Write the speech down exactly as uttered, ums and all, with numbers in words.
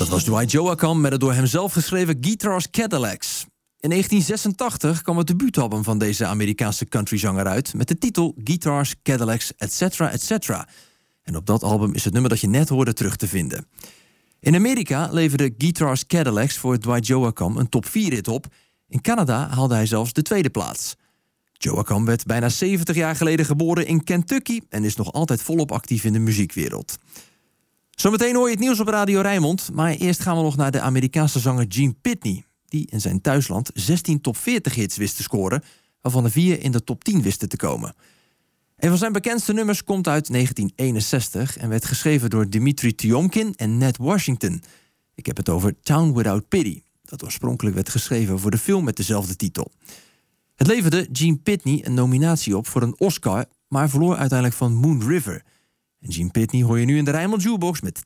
Dat was Dwight Joachim met het door hemzelf geschreven Guitars Cadillacs. In negentien zesentachtig kwam het debuutalbum van deze Amerikaanse countryzanger uit met de titel Guitars, Cadillacs, et cetera, et cetera. En op dat album is het nummer dat je net hoorde terug te vinden. In Amerika leverde Guitars Cadillacs voor Dwight Joachim een top vier hit op. In Canada haalde hij zelfs de tweede plaats. Joachim werd bijna zeventig jaar geleden geboren in Kentucky en is nog altijd volop actief in de muziekwereld. Zometeen hoor je het nieuws op Radio Rijnmond, maar eerst gaan we nog naar de Amerikaanse zanger Gene Pitney, die in zijn thuisland zestien top veertig hits wist te scoren, waarvan er vier in de top tien wisten te komen. Een van zijn bekendste nummers komt uit negentien eenenzestig en werd geschreven door Dimitri Tiomkin en Ned Washington. Ik heb het over Town Without Pity, dat oorspronkelijk werd geschreven voor de film met dezelfde titel. Het leverde Gene Pitney een nominatie op voor een Oscar, maar verloor uiteindelijk van Moon River. En Gene Pitney hoor je nu in de Rijnmond Jukebox met